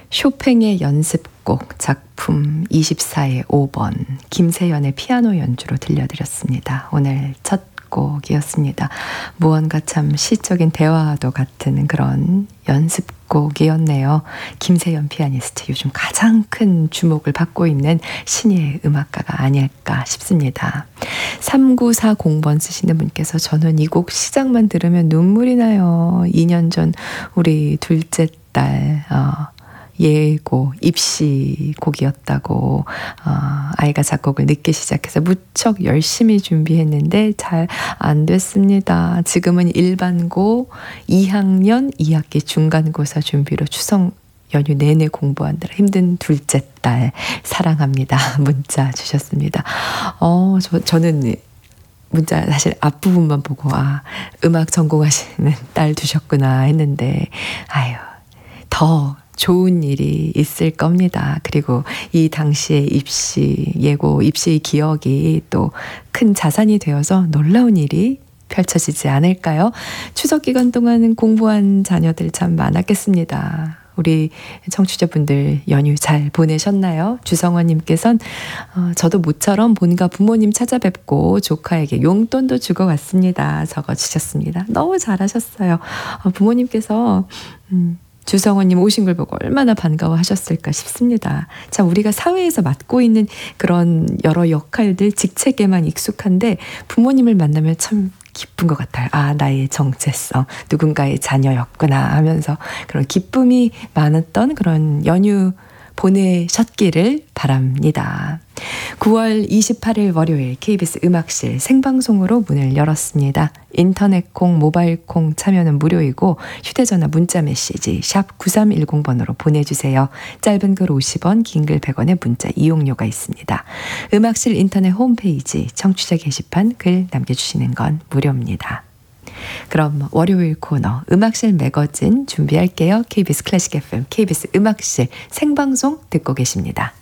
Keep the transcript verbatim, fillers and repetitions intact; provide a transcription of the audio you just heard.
쇼팽의 연습곡 작품 이십사의 오 번 김세연의 피아노 연주로 들려드렸습니다. 오늘 첫 곡이었습니다. 무언가 참 시적인 대화도 같은 그런 연습곡이었네요. 김세연 피아니스트, 요즘 가장 큰 주목을 받고 있는 신예의 음악가가 아닐까 싶습니다. 삼구사공 번 쓰시는 분께서 저는 이 곡 시작만 들으면 눈물이 나요. 이 년 전 우리 둘째 딸 어, 예고 입시 곡이었다고 어, 아이가 작곡을 늦게 시작해서 무척 열심히 준비했는데 잘 안 됐습니다. 지금은 일반고 이 학년 이 학기 중간고사 준비로 추석 연휴 내내 공부하느라 힘든 둘째 딸 사랑합니다. 문자 주셨습니다. 어, 저, 저는 문자 사실 앞부분만 보고 아, 음악 전공하시는 딸 두셨구나 했는데 아유, 더 좋은 일이 있을 겁니다. 그리고 이 당시의 입시, 예고, 입시의 기억이 또 큰 자산이 되어서 놀라운 일이 펼쳐지지 않을까요? 추석 기간 동안은 공부한 자녀들 참 많았겠습니다. 우리 청취자분들 연휴 잘 보내셨나요? 주성원님께서는 어, 저도 모처럼 본가 부모님 찾아뵙고 조카에게 용돈도 주고 왔습니다. 적어주셨습니다. 너무 잘하셨어요. 어, 부모님께서 음, 주성원님 오신 걸 보고 얼마나 반가워하셨을까 싶습니다. 참 우리가 사회에서 맡고 있는 그런 여러 역할들, 직책에만 익숙한데 부모님을 만나면 참 기쁜 것 같아요. 아, 나의 정체성, 누군가의 자녀였구나 하면서 그런 기쁨이 많았던 그런 연휴 보내셨기를 바랍니다. 구월 이십팔일 월요일 케이비에스 음악실 생방송으로 문을 열었습니다. 인터넷 콩, 모바일 콩 참여는 무료이고 휴대전화 문자 메시지 샵 구삼일공 번으로 보내주세요. 짧은 글 오십 원, 긴 글 백 원의 문자 이용료가 있습니다. 음악실 인터넷 홈페이지 청취자 게시판 글 남겨주시는 건 무료입니다. 그럼 월요일 코너 음악실 매거진 준비할게요. 케이비에스 클래식 에프엠, 케이비에스 음악실 생방송 듣고 계십니다.